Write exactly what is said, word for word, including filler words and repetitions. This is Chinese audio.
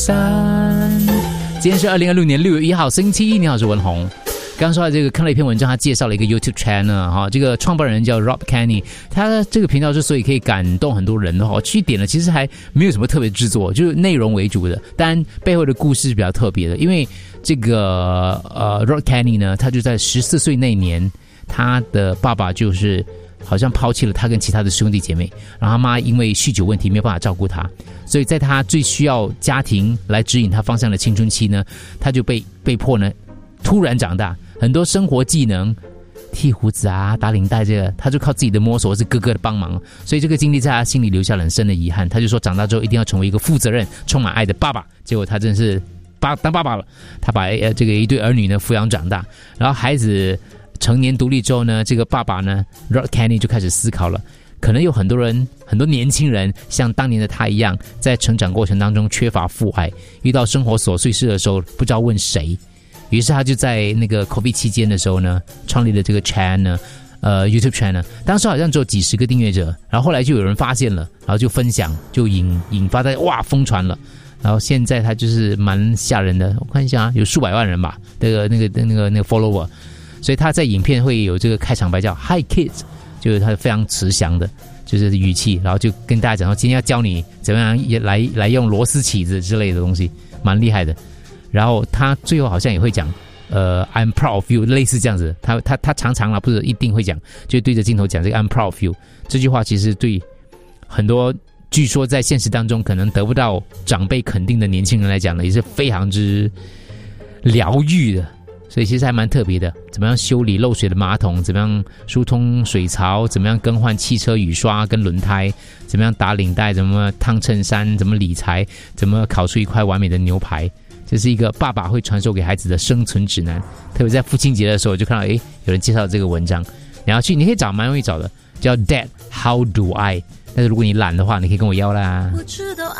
三，今天是二零二六年六月一号，星期一。你好，我是文宏。刚说到这个，看了一篇文章，他介绍了一个 YouTube channel 哈，这个创办人叫 Rob Kenny， 他这个频道之所以可以感动很多人的话，去点了其实还没有什么特别制作，就是内容为主的，当然背后的故事是比较特别的，因为这个呃 Rob Kenny 呢，他就在十四岁那年，他的爸爸就是好像抛弃了他跟其他的兄弟姐妹，然后他妈因为酗酒问题没有办法照顾他，所以在他最需要家庭来指引他方向的青春期呢，他就被被迫呢突然长大，很多生活技能，剃胡子啊、打领带这个，他就靠自己的摸索，或是哥哥的帮忙，所以这个经历在他心里留下了很深的遗憾。他就说长大之后一定要成为一个负责任、充满爱的爸爸。结果他真是爸当爸爸了，他把呃这个一对儿女呢抚养长大，然后孩子成年独立之后呢，这个爸爸呢 Rob Kenny 就开始思考了，可能有很多人很多年轻人像当年的他一样，在成长过程当中缺乏父爱，遇到生活琐碎事的时候不知道问谁，于是他就在那个 COVID 期间的时候呢，创立了这个 channel， 呃 YouTube channel， 当时好像只有几十个订阅者，然后后来就有人发现了，然后就分享，就引引发在哇疯传了，然后现在他就是蛮吓人的，我看一下啊，有数百万人吧，那个那个那个那个 follower， 所以他在影片会有这个开场白叫 Hi Kids， 就是他非常慈祥的，就是语气，然后就跟大家讲说今天要教你怎么样来来用螺丝起子之类的东西，蛮厉害的。然后他最后好像也会讲，呃 ，I'm proud of you， 类似这样子。他他他常常啊，不是一定会讲，就对着镜头讲这个 I'm proud of you 这句话，其实对很多据说在现实当中可能得不到长辈肯定的年轻人来讲呢，也是非常之疗愈的。所以其实还蛮特别的，怎么样修理漏水的马桶，怎么样疏通水槽，怎么样更换汽车雨刷跟轮胎，怎么样打领带，怎么烫衬衫，怎么理财，怎么烤出一块完美的牛排。这是一个爸爸会传授给孩子的生存指南，特别在父亲节的时候，就看到诶有人介绍这个文章，然后去你可以找，蛮容易找的，叫 Dad How Do I， 但是如果你懒的话，你可以跟我要啦。我知道